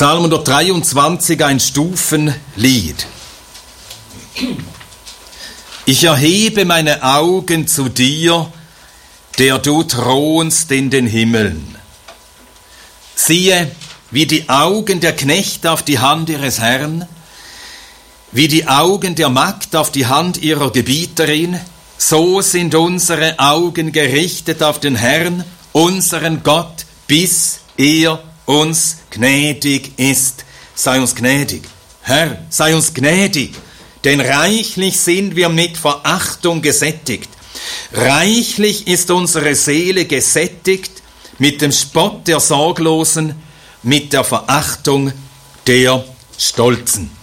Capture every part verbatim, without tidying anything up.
Psalm hundertdreiundzwanzig, ein Stufenlied. Ich erhebe meine Augen zu dir, der du thronst in den Himmeln. Siehe, wie die Augen der Knechte auf die Hand ihres Herrn, wie die Augen der Magd auf die Hand ihrer Gebieterin, so sind unsere Augen gerichtet auf den Herrn, unseren Gott, bis er uns gnädig ist. Sei uns gnädig. Herr, sei uns gnädig, denn reichlich sind wir mit Verachtung gesättigt. Reichlich ist unsere Seele gesättigt mit dem Spott der Sorglosen, mit der Verachtung der Stolzen.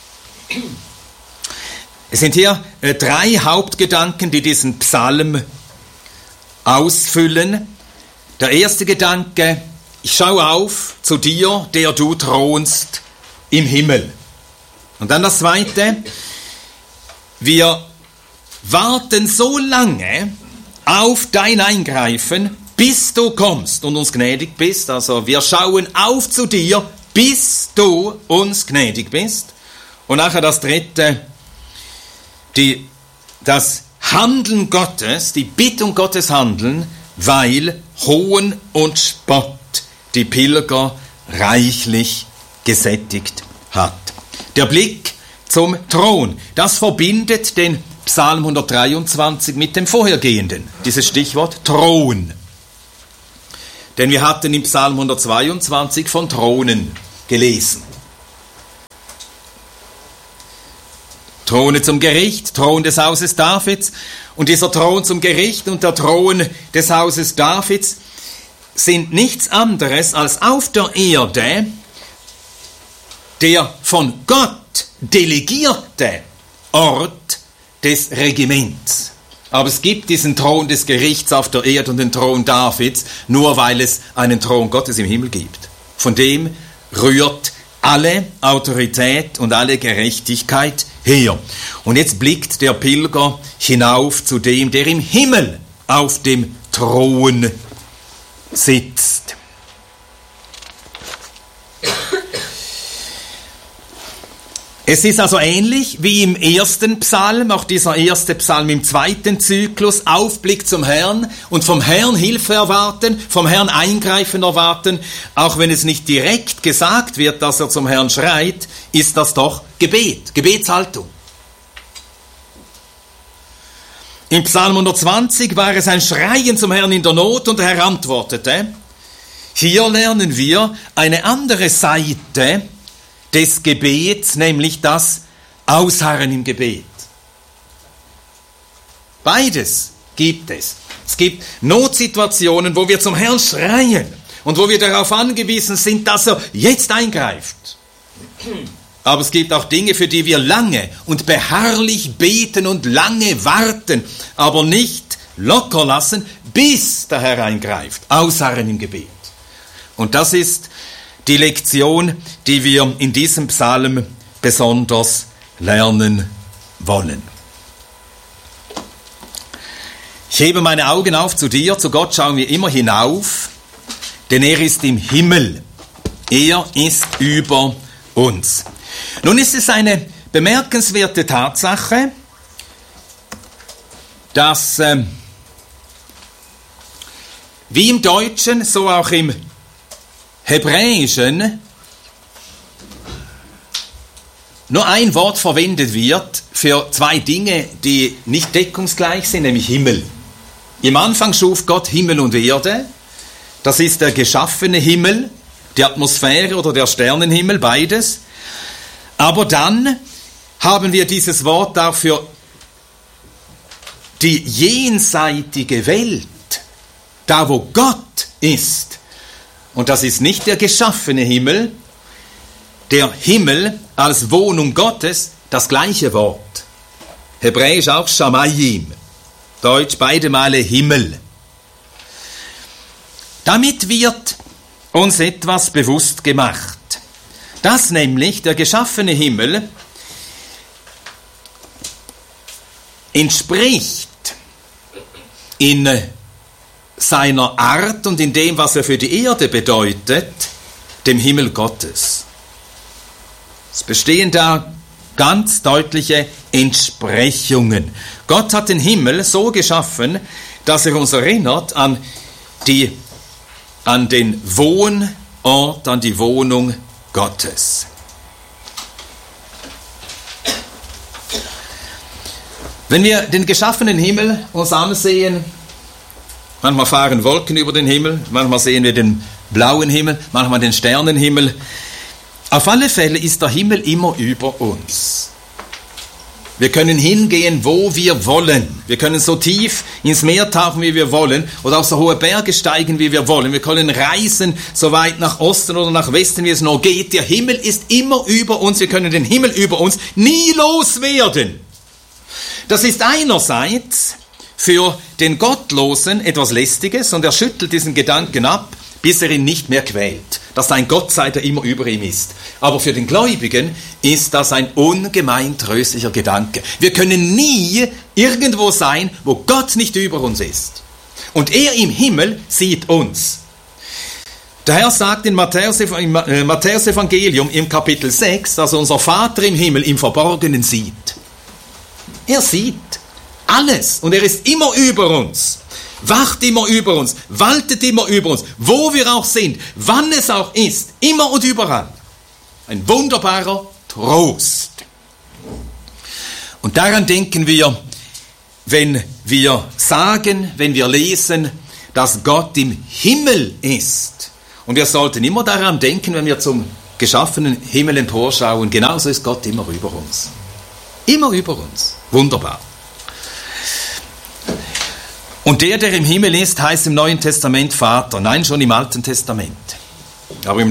Es sind hier äh, drei Hauptgedanken, die diesen Psalm ausfüllen. Der erste Gedanke: Ich schaue auf zu dir, der du thronst im Himmel. Und dann das zweite: Wir warten so lange auf dein Eingreifen, bis du kommst und uns gnädig bist. Also wir schauen auf zu dir, bis du uns gnädig bist. Und nachher das dritte: die, das Handeln Gottes, die Bitte um Gottes Handeln, weil Hohn und Spott die Pilger reichlich gesättigt hat. Der Blick zum Thron, das verbindet den Psalm hundertdreiundzwanzig mit dem vorhergehenden, dieses Stichwort Thron. Denn wir hatten im Psalm hundertzweiundzwanzig von Thronen gelesen. Throne zum Gericht, Thron des Hauses Davids, und dieser Thron zum Gericht und der Thron des Hauses Davids sind nichts anderes als auf der Erde der von Gott delegierte Ort des Regiments. Aber es gibt diesen Thron des Gerichts auf der Erde und den Thron Davids, nur weil es einen Thron Gottes im Himmel gibt. Von dem rührt alle Autorität und alle Gerechtigkeit her. Und jetzt blickt der Pilger hinauf zu dem, der im Himmel auf dem Thron sitzt. Es ist also ähnlich wie im ersten Psalm, auch dieser erste Psalm im zweiten Zyklus, Aufblick zum Herrn und vom Herrn Hilfe erwarten, vom Herrn Eingreifen erwarten. Auch wenn es nicht direkt gesagt wird, dass er zum Herrn schreit, ist das doch Gebet, Gebetshaltung. Im Psalm hundertzwanzig war es ein Schreien zum Herrn in der Not und der Herr antwortete. Hier lernen wir eine andere Seite des Gebets, nämlich das Ausharren im Gebet. Beides gibt es. Es gibt Notsituationen, wo wir zum Herrn schreien und wo wir darauf angewiesen sind, dass er jetzt eingreift. Aber es gibt auch Dinge, für die wir lange und beharrlich beten und lange warten, aber nicht locker lassen, bis der Herr eingreift. Ausharren im Gebet. Und das ist die Lektion, die wir in diesem Psalm besonders lernen wollen. Ich hebe meine Augen auf zu dir, zu Gott schauen wir immer hinauf, denn er ist im Himmel. Er ist über uns. Nun ist es eine bemerkenswerte Tatsache, dass äh, wie im Deutschen, so auch im Hebräischen nur ein Wort verwendet wird für zwei Dinge, die nicht deckungsgleich sind, nämlich Himmel. Im Anfang schuf Gott Himmel und Erde. Das ist der geschaffene Himmel, die Atmosphäre oder der Sternenhimmel, beides. Aber dann haben wir dieses Wort auch für die jenseitige Welt, da wo Gott ist. Und das ist nicht der geschaffene Himmel, der Himmel als Wohnung Gottes, das gleiche Wort. Hebräisch auch Shamayim, Deutsch beide Male Himmel. Damit wird uns etwas bewusst gemacht, dass nämlich der geschaffene Himmel entspricht in seiner Art und in dem, was er für die Erde bedeutet, dem Himmel Gottes. Es bestehen da ganz deutliche Entsprechungen. Gott hat den Himmel so geschaffen, dass er uns erinnert an, die, an den Wohnort, an die Wohnung Gottes. Wenn wir den geschaffenen Himmel uns ansehen, manchmal fahren Wolken über den Himmel, manchmal sehen wir den blauen Himmel, manchmal den Sternenhimmel. Auf alle Fälle ist der Himmel immer über uns. Wir können hingehen, wo wir wollen. Wir können so tief ins Meer tauchen, wie wir wollen, oder auf so hohe Berge steigen, wie wir wollen. Wir können reisen, so weit nach Osten oder nach Westen, wie es nur geht. Der Himmel ist immer über uns. Wir können den Himmel über uns nie loswerden. Das ist einerseits für den Gottlosen etwas Lästiges und er schüttelt diesen Gedanken ab, bis er ihn nicht mehr quält, dass ein Gott sei, der immer über ihm ist. Aber für den Gläubigen ist das ein ungemein tröstlicher Gedanke. Wir können nie irgendwo sein, wo Gott nicht über uns ist. Und er im Himmel sieht uns. Der Herr sagt in Matthäus, im Matthäus Evangelium im Kapitel sechs, dass unser Vater im Himmel im Verborgenen sieht. Er sieht alles und er ist immer über uns. Wacht immer über uns, waltet immer über uns, wo wir auch sind, wann es auch ist, immer und überall. Ein wunderbarer Trost. Und daran denken wir, wenn wir sagen, wenn wir lesen, dass Gott im Himmel ist. Und wir sollten immer daran denken, wenn wir zum geschaffenen Himmel emporschauen, genauso ist Gott immer über uns. Immer über uns. Wunderbar. Und der, der im Himmel ist, heißt im Neuen Testament Vater. Nein, schon im Alten Testament. Aber im